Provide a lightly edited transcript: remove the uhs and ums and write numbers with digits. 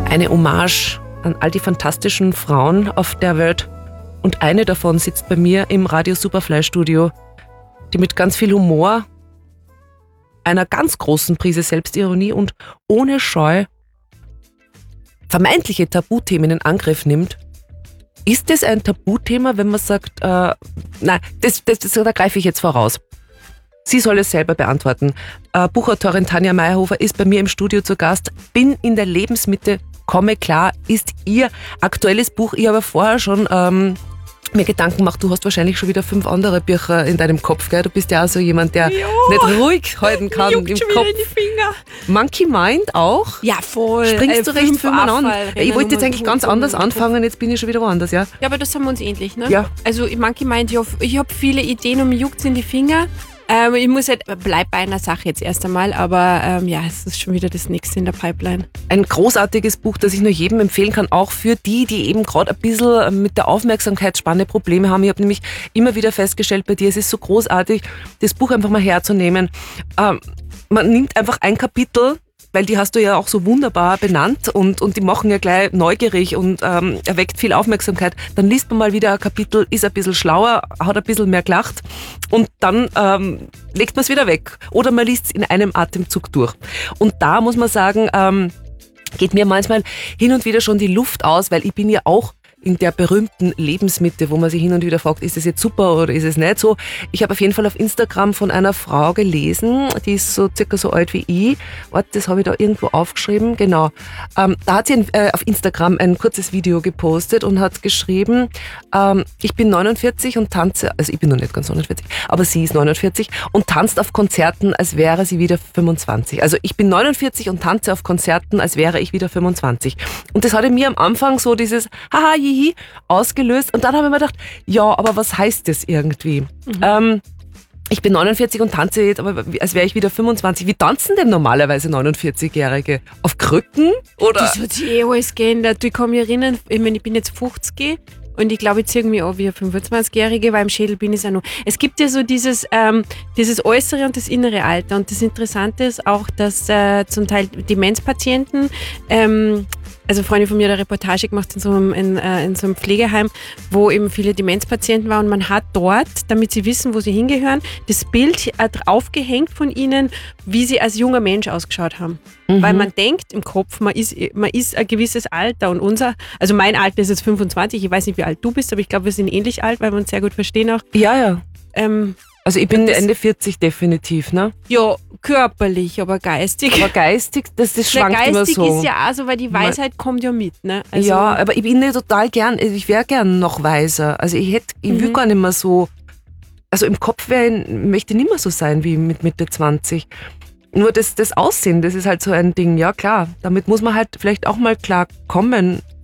Eine Hommage an all die fantastischen Frauen auf der Welt. Und eine davon sitzt bei mir im Radio Superfly Studio, die mit ganz viel Humor, einer ganz großen Prise Selbstironie und ohne Scheu vermeintliche Tabuthemen in Angriff nimmt. Ist das ein Tabuthema, wenn man sagt, da greife ich jetzt voraus. Sie soll es selber beantworten. Buchautorin Tanja Mayerhofer ist bei mir im Studio zu Gast. Bin in der Lebensmitte, komme klar, ist ihr aktuelles Buch. Ich habe vorher schon mir Gedanken gemacht, du hast wahrscheinlich schon wieder 5 andere Bücher in deinem Kopf, gell? Du bist ja auch so jemand, der nicht ruhig halten kann im schon Kopf. wieder in die Finger. Monkey Mind auch? Ja, voll. Springst du recht viel mal an? Ich wollte jetzt eigentlich ganz anders anfangen. anfangen, jetzt bin ich schon wieder woanders, ja? Ja, aber das haben wir uns ähnlich, ne? Ja. Also manche meint, ich habe viele Ideen und mir juckt's in die Finger. Ich muss halt, bleib bei einer Sache jetzt erst einmal, aber es ist schon wieder das nächste in der Pipeline. Ein großartiges Buch, das ich nur jedem empfehlen kann, auch für die eben gerade ein bisschen mit der Aufmerksamkeitsspanne Probleme haben. Ich habe nämlich immer wieder festgestellt bei dir, es ist so großartig, das Buch einfach mal herzunehmen. Man nimmt einfach ein Kapitel, weil die hast du ja auch so wunderbar benannt und die machen ja gleich neugierig und erweckt viel Aufmerksamkeit. Dann liest man mal wieder ein Kapitel, ist ein bisschen schlauer, hat ein bisschen mehr gelacht und dann legt man es wieder weg. Oder man liest es in einem Atemzug durch. Und da muss man sagen, geht mir manchmal hin und wieder schon die Luft aus, weil ich bin ja auch in der berühmten Lebensmitte, wo man sich hin und wieder fragt, ist es jetzt super oder ist es nicht so. Ich habe auf jeden Fall auf Instagram von einer Frau gelesen, die ist so circa so alt wie ich. Warte, das habe ich da irgendwo aufgeschrieben. Genau. Da hat sie auf Instagram ein kurzes Video gepostet und hat geschrieben, ich bin 49 und tanze, also ich bin noch nicht ganz 49, aber sie ist 49 und tanzt auf Konzerten, als wäre sie wieder 25. Also ich bin 49 und tanze auf Konzerten, als wäre ich wieder 25. Und das hatte mir am Anfang so dieses haha, ausgelöst und dann habe ich mir gedacht, ja, aber was heißt das irgendwie? Ich bin 49 und tanze jetzt, aber als wäre ich wieder 25. Wie tanzen denn normalerweise 49-Jährige? Auf Krücken? Oder? Das hat sich alles geändert. Ich kann mich erinnern, ich bin jetzt 50 und ich glaube, ich ziehe mich auch wie eine 25-Jährige, weil im Schädel bin ich ja noch. Es gibt ja so dieses äußere und das innere Alter und das Interessante ist auch, dass zum Teil Demenzpatienten also Freunde von mir hat eine Reportage gemacht in so einem Pflegeheim, wo eben viele Demenzpatienten waren und man hat dort, damit sie wissen, wo sie hingehören, das Bild aufgehängt von ihnen, wie sie als junger Mensch ausgeschaut haben. Weil man denkt im Kopf, man ist ein gewisses Alter und also mein Alter ist jetzt 25, ich weiß nicht, wie alt du bist, aber ich glaube, wir sind ähnlich alt, weil wir uns sehr gut verstehen auch. Ja. Also ich bin Ende 40 definitiv, ne? Ja, körperlich, aber geistig. Aber geistig, das schwankt immer so. Geistig ist ja auch so, weil die Weisheit kommt ja mit, ne? Also ja, aber ich bin nicht total gern, ich wäre gern noch weiser. Also ich will gar nicht mehr so, also im Kopf möchte ich nicht mehr so sein wie mit Mitte 20. Nur das Aussehen, das ist halt so ein Ding, ja klar, damit muss man halt vielleicht auch mal klar kommen.